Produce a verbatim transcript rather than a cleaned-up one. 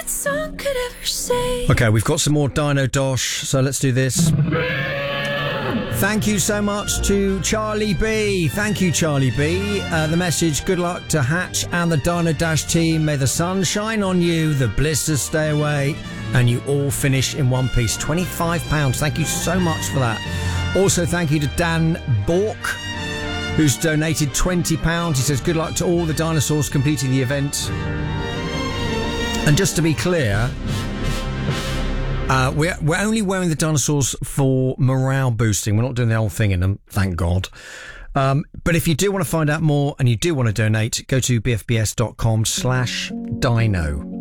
song could ever say. Okay, we've got some more Dino Dosh, so let's do this. Thank you so much to Charlie B. Thank you, Charlie B. Uh, the message, good luck to Hatch and the Dino Dash team. May the sun shine on you, the blisters stay away, and you all finish in one piece. twenty-five pounds. Thank you so much for that. Also, thank you to Dan Bork, who's donated twenty pounds. He says, good luck to all the dinosaurs completing the event. And just to be clear, uh, we're, we're only wearing the dinosaurs for morale boosting. We're not doing the whole thing in them, thank God. Um, but if you do want to find out more and you do want to donate, go to bfbs.com slash dino.